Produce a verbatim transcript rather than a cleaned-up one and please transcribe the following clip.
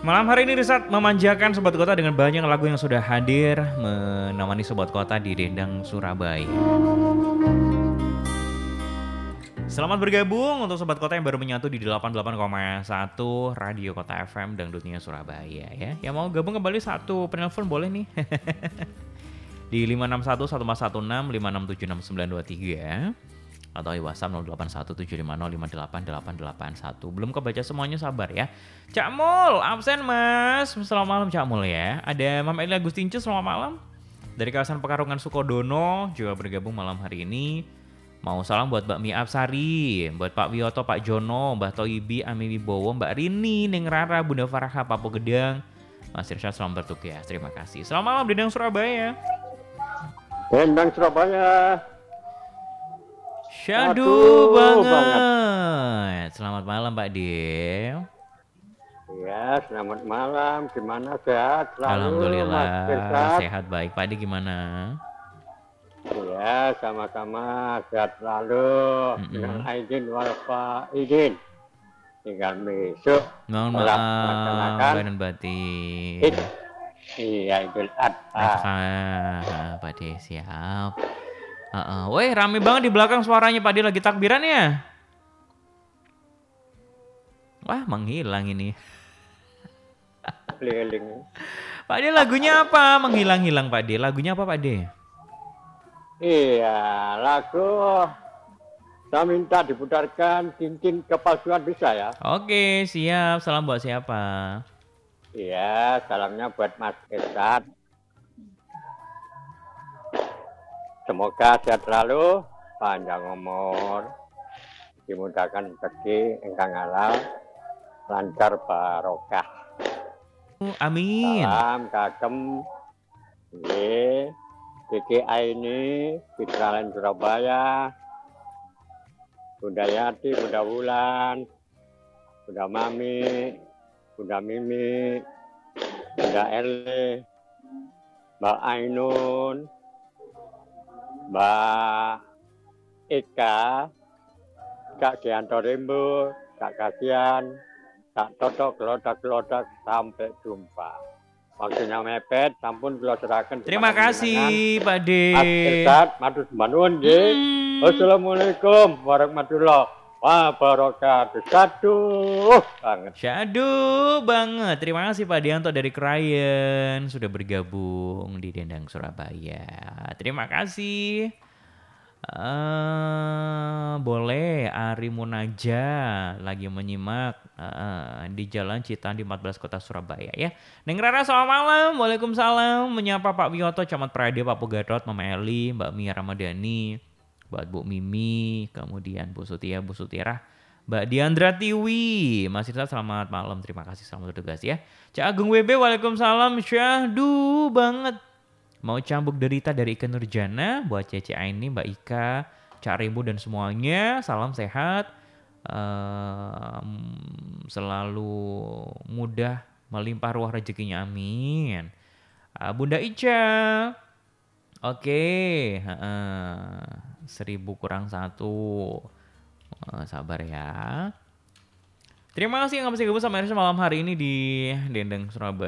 Malam hari ini Risat memanjakan Sobat Kota dengan banyak lagu yang sudah hadir menemani Sobat Kota di Dendang Surabaya. Selamat bergabung untuk Sobat Kota yang baru menyatu di delapan puluh delapan koma satu Radio Kota F M Dangdutnya Surabaya ya. Yang mau gabung kembali satu penelpon boleh nih. Di lima enam satu satu empat satu enam lima enam tujuh enam sembilan dua tiga atau di WhatsApp nol delapan satu tujuh lima nol lima delapan delapan delapan satu. Belum kebaca semuanya, sabar ya. Cak Mul, absen Mas. Selamat malam Cak Mul ya. Ada Mama Eli Agustince, selamat malam. Dari kawasan Pekarungan Sukodono juga bergabung malam hari ini. Mau salam buat Mbak Mia Absari, buat Pak Wiyoto, Pak Jono, Mbak Toibi, Ami Wibowo, Mbak Rini, Neng Rara, Bunda Farha, Papo Gedang. Mas Irsyad selamat bertugas, terima kasih. Selamat malam Dendang Surabaya. Dendang Surabaya. Syahdu banget. banget. Selamat malam Pak Dim. Ya, selamat malam. Gimana, sehat selalu? Alhamdulillah Mas sehat baik. Pak Dim gimana? Ya, sama-sama sehat selalu. Mm-mm. Dengan aidin wal faidin. Tinggal besok. Mohon telah maaf melaksanakan badan batin. Id. Iya, Idul Adha. Ah, Pak D siap. Uh-uh. Woi, rame banget di belakang suaranya Pak D lagi takbiran ya? Wah, menghilang ini. Keliling. Pak D lagunya apa? Menghilang-hilang Pak D. Lagunya apa Pak D? Iya, lagu saya minta diputarkan cincin kepalsuan bisa ya? Oke, siap. Salam buat siapa? Iya, salamnya buat Mas Irsyad. Semoga sehat selalu, panjang umur, dimudahkan rezeki engkang halal, lancar barokah. Amin. Salam kagem nggih, Kiki Aini, Fitralen Surabaya, Bunda Yati, Bunda Wulan, Bunda Mami, Bunda Mimi, Bunda Erle, Mbak Ainun, Mbak Eka, Kak Gianto Rembo, Kak Kasian, Kak Toto Gelodak-gelodak, sampai jumpa. Waktunya mepet, sampun kula serahkan. Terima kasih Pak D. Mas Irsyad, matur nuwun nggih. Hmm. Wassalamualaikum warahmatullahi wabarakatuh. Saduh banget. Syahdu banget. Terima kasih Pak Dianto dari Krayen sudah bergabung di Dendang Surabaya. Terima kasih. Uh, boleh Ari Munaja lagi menyimak uh, di Jalan Citandi empat belas Kota Surabaya ya. Neng Rara selamat malam. Waalaikumsalam. Menyapa Pak Wiyoto, Camat Prade, Pak Pogatot, Mama Eli, Mbak Mia Ramadhani, buat Bu Mimi, kemudian Bu Sutia, Bu Sutira, Mbak Diandra Tiwi. Mas Irsa selamat malam. Terima kasih, selamat bertugas ya. Cak Agung W B, waalaikumsalam. Syahdu banget. Mau cambuk derita dari Ika Nurjana, buat Cece Aini, Mbak Ika, Cak Rembo dan semuanya. Salam sehat, um, selalu mudah melimpah ruah rezekinya, amin. Uh, Bunda Ica, oke, uh, seribu kurang satu, uh, sabar ya. Terima kasih yang masih gabung sama Irsa malam hari ini di Dendang Surabaya.